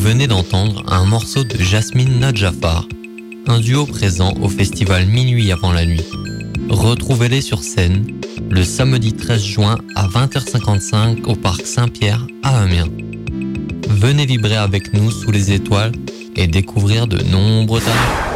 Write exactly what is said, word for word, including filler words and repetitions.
venez d'entendre un morceau de Jasmine Nadjafar, un duo présent au festival Minuit avant la nuit. Retrouvez-les sur scène le samedi treize juin à vingt heures cinquante-cinq au parc Saint-Pierre à Amiens. Venez vibrer avec nous sous les étoiles et découvrir de nombreux talents.